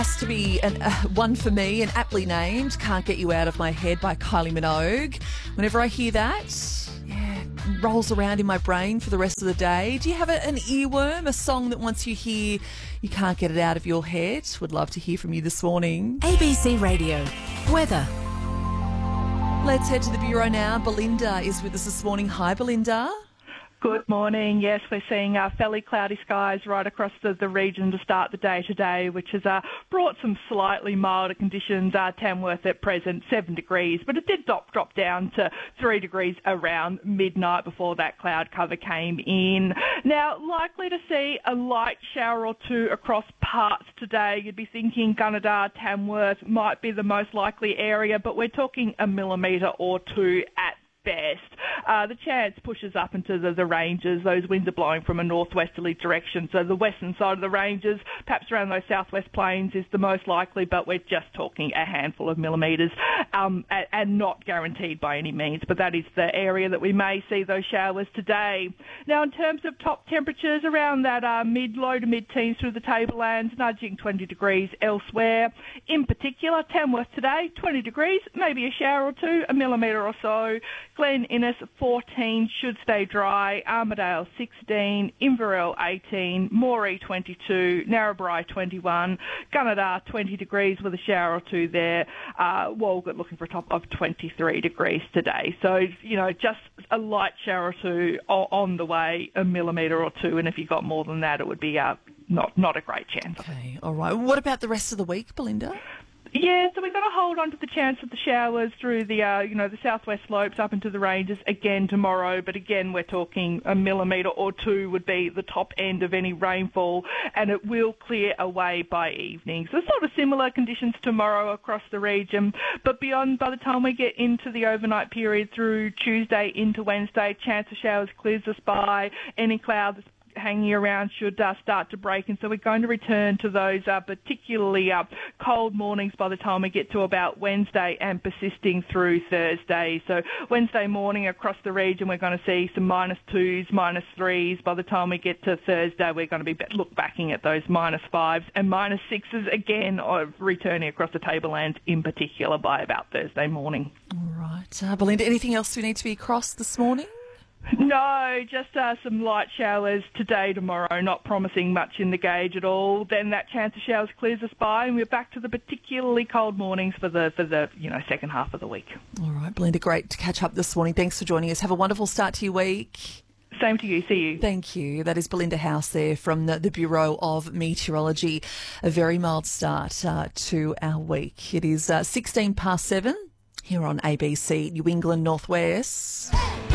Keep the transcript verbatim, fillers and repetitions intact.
Has to be an, uh, one for me, and aptly named Can't Get You Out of My Head by Kylie Minogue. Whenever I hear that, yeah, it rolls around in my brain for the rest of the day. Do you have a, an earworm, a song that once you hear, you can't get it out of your head? Would love to hear from you this morning. A B C Radio. Weather. Let's head to the Bureau now. Belinda is with us this morning. Hi, Belinda. Good morning. Yes, we're seeing uh, fairly cloudy skies right across the, the region to start the day today, which has uh, brought some slightly milder conditions. Uh, Tamworth at present, seven degrees, but it did drop, drop down to three degrees around midnight before that cloud cover came in. Now, likely to see a light shower or two across parts today. You'd be thinking Gunnedah, Tamworth might be the most likely area, but we're talking a millimetre or two at best. Uh, the chance pushes up into the, the ranges. Those winds are blowing from a northwesterly direction, so the western side of the ranges, perhaps around those southwest plains, is the most likely, but we're just talking a handful of millimetres um, and, and not guaranteed by any means, but that is the area that we may see those showers today. Now, in terms of top temperatures, around that uh, mid-low to mid-teens through the tablelands, nudging twenty degrees elsewhere. In particular, Tamworth today, twenty degrees, maybe a shower or two, a millimetre or so. Glen Innes, fourteen, should stay dry. Armidale, sixteen. Inverell, eighteen. Moree, twenty-two. Narrabri, twenty-one. Gunnedah, twenty degrees with a shower or two there. Uh, Walgett looking for a top of twenty-three degrees today. So, you know, just a light shower or two on the way, a millimetre or two. And if you got more than that, it would be uh, not, not a great chance. Okay, all right. What about the rest of the week, Belinda? Yeah, so we're going to hold on to the chance of the showers through the, uh, you know, the southwest slopes up into the ranges again tomorrow. But again, we're talking a millimetre or two would be the top end of any rainfall, and it will clear away by evening. So sort of similar conditions tomorrow across the region. But beyond, by the time we get into the overnight period through Tuesday into Wednesday, chance of showers clears us by. Any clouds hanging around should uh, start to break, and so we're going to return to those uh, particularly uh, cold mornings by the time we get to about Wednesday and persisting through Thursday. So Wednesday morning across the region we're going to see some minus twos, minus threes. By the time we get to Thursday we're going to be look backing at those minus fives and minus sixes again, or returning across the tablelands in particular by about Thursday morning. All right. Uh, Belinda, anything else we need to be across this morning? No, just uh, some light showers today, tomorrow, not promising much in the gauge at all. Then that chance of showers clears us by, and we're back to the particularly cold mornings for the for the you know second half of the week. All right, Belinda, great to catch up this morning. Thanks for joining us. Have a wonderful start to your week. Same to you. See you. Thank you. That is Belinda House there from the, the Bureau of Meteorology. A very mild start uh, to our week. It is uh, sixteen past seven here on A B C New England Northwest.